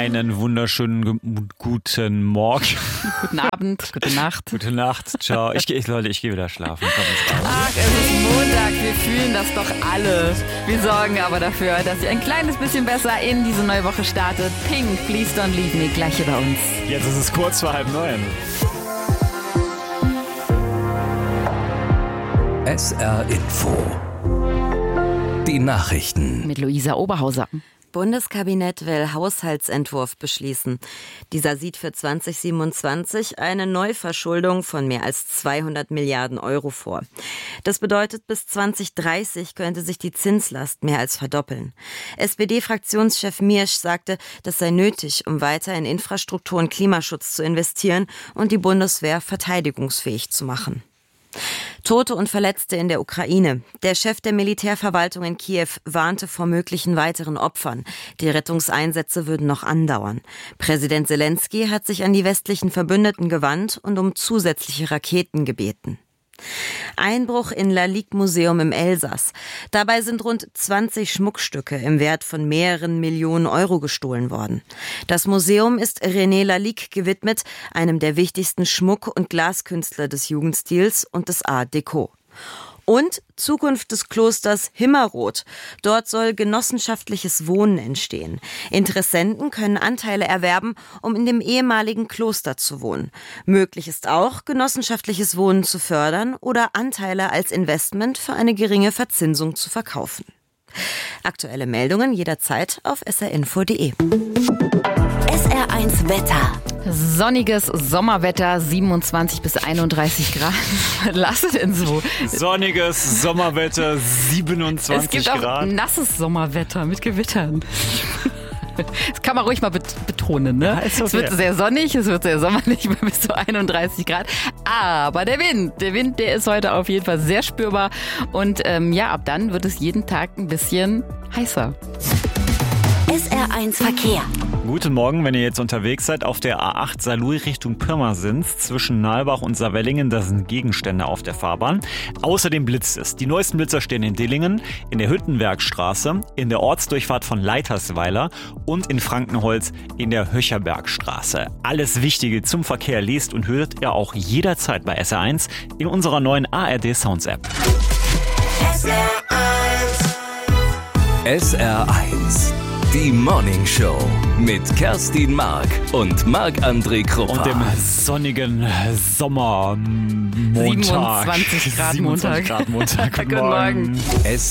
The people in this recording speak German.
Einen wunderschönen guten Morgen. Guten Abend, gute Nacht. Gute Nacht, ciao. Leute, ich gehe wieder schlafen. Ach, es ist Montag, wir fühlen das doch alle. Wir sorgen aber dafür, dass ihr ein kleines bisschen besser in diese neue Woche startet. Pink, Please Don't Leave Me, gleich hier bei uns. Jetzt ist es kurz vor 8:30. SR Info. Die Nachrichten. Mit Luisa Oberhauser. Bundeskabinett will Haushaltsentwurf beschließen. Dieser sieht für 2027 eine Neuverschuldung von mehr als 200 Milliarden Euro vor. Das bedeutet, bis 2030 könnte sich die Zinslast mehr als verdoppeln. SPD-Fraktionschef Miersch sagte, das sei nötig, um weiter in Infrastruktur und Klimaschutz zu investieren und die Bundeswehr verteidigungsfähig zu machen. Tote und Verletzte in der Ukraine. Der Chef der Militärverwaltung in Kiew warnte vor möglichen weiteren Opfern. Die Rettungseinsätze würden noch andauern. Präsident Selenskyj hat sich an die westlichen Verbündeten gewandt und um zusätzliche Raketen gebeten. Einbruch in Lalique Museum im Elsass. Dabei sind rund 20 Schmuckstücke im Wert von mehreren Millionen Euro gestohlen worden. Das Museum ist René Lalique gewidmet, einem der wichtigsten Schmuck- und Glaskünstler des Jugendstils und des Art Deco. Und Zukunft des Klosters Himmerod. Dort soll genossenschaftliches Wohnen entstehen. Interessenten können Anteile erwerben, um in dem ehemaligen Kloster zu wohnen. Möglich ist auch, genossenschaftliches Wohnen zu fördern oder Anteile als Investment für eine geringe Verzinsung zu verkaufen. Aktuelle Meldungen jederzeit auf srinfo.de. SR1 Wetter. Sonniges Sommerwetter, 27 bis 31 Grad. Lass es denn so. Sonniges Sommerwetter, 27 Grad. Es gibt auch nasses Sommerwetter mit Gewittern. Das kann man ruhig mal betonen, ne? Ja, es wird sehr sonnig, es wird sehr sommerlich, bis zu 31 Grad. Aber der Wind, der ist heute auf jeden Fall sehr spürbar. Und ab dann wird es jeden Tag ein bisschen heißer. SR1 Verkehr. Guten Morgen, wenn ihr jetzt unterwegs seid auf der A8 Saarlouis Richtung Pirmasens zwischen Nalbach und Saarwellingen, da sind Gegenstände auf der Fahrbahn. Außerdem blitzt es. Die neuesten Blitzer stehen in Dillingen, in der Hüttenwerkstraße, in der Ortsdurchfahrt von Leitersweiler und in Frankenholz in der Höcherbergstraße. Alles Wichtige zum Verkehr lest und hört ihr auch jederzeit bei SR1 in unserer neuen ARD Sounds App. SR1. Die Morning Show mit Kerstin Mark und Marc-André Kruppa. Und dem sonnigen Sommermontag. 27 Grad Montag. Guten Morgen.